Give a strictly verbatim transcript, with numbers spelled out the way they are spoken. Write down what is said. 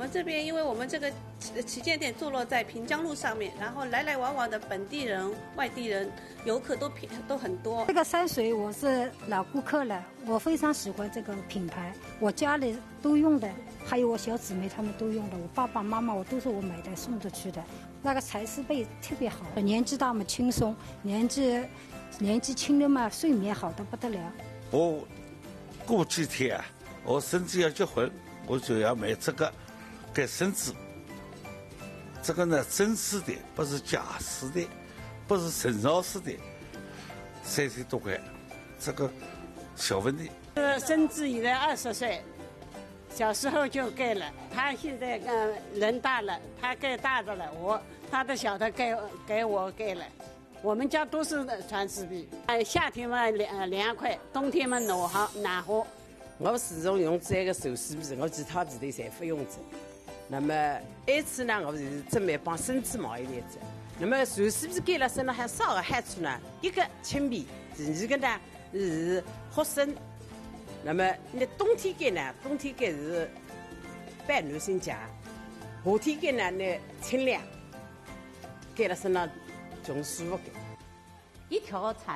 这边因为我们这个旗舰店坐落在平江路上面，然后来来往往的本地人、外地人、游客都都很多。 这个山水我是老顾客了，我非常喜欢这个品牌，我家里都用的，还有我小姊妹他们都用的，我爸爸妈妈我都是我买的送着去的。那个蚕丝被特别好，年纪大嘛轻松，年纪年纪轻的嘛睡眠好的不得了。 我过几天啊，我孙子要结婚，我就要买这个给孙子。这个呢，真丝的，不是假丝的，不是陈老师的，三千多块，这个小问题。 呃，孙子现在二十岁，小时候就盖了。他现在呃人大了，他盖大的了，我他的小的盖给我盖了。我们家都是穿丝被，呃，夏天嘛凉凉快，冬天嘛暖和暖和。 我始终用这个手丝被，我其他皮头侪不用着。那么这次呢，我是准备帮孙子买一件子。那么手丝被盖了身上还少个害处呢，一个轻便，第二个呢是合身。那么那冬天盖呢，冬天盖是半男生夹，夏天盖呢那清凉，盖了身上总舒服的。 一条蚕